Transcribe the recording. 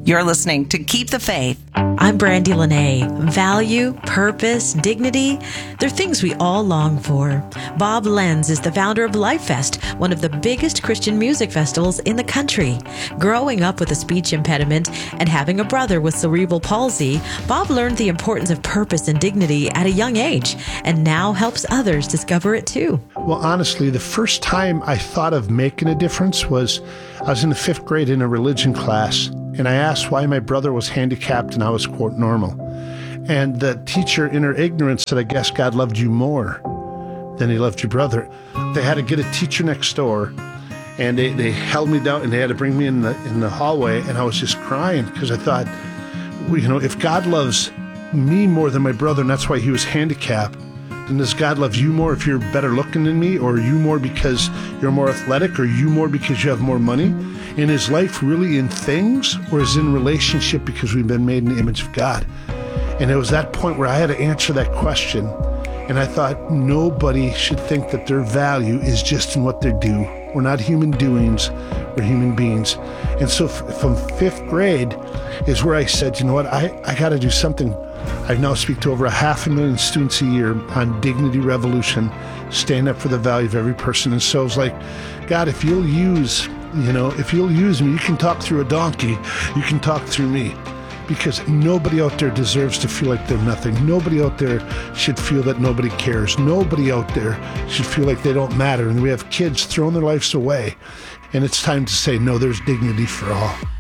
You're listening to Keep the Faith. I'm Brandy Lene. Value, purpose, dignity, they're things we all long for. Bob Lenz is the founder of Life Fest, one of the biggest Christian music festivals in the country. Growing up with a speech impediment and having a brother with cerebral palsy, Bob learned the importance of purpose and dignity at a young age, and now helps others discover it too. Well, honestly, the first time I thought of making a difference was I was in the 5th grade in a religion class, and I asked why my brother was handicapped and I was, quote, normal. And the teacher, in her ignorance, said, I guess God loved you more than he loved your brother. They had to get a teacher next door, and they held me down, and they had to bring me in the hallway, and I was just crying because I thought, well, you know, if God loves me more than my brother, and that's why he was handicapped, then does God love you more if you're better looking than me, or you more because you're more athletic, or you more because you have more money? And is life really in things, or is it in relationship because we've been made in the image of God? And it was that point where I had to answer that question. And I thought nobody should think that their value is just in what they do. We're not human doings, we're human beings. And so from 5th grade is where I said, you know what, I got to do something. I now speak to over 500,000 students a year on Dignity Revolution, stand up for the value of every person. And so I was like, God, if you'll use me, you can talk through a donkey, you can talk through me. Because nobody out there deserves to feel like they're nothing. Nobody out there should feel that nobody cares. Nobody out there should feel like they don't matter. And we have kids throwing their lives away. And it's time to say, no, there's dignity for all.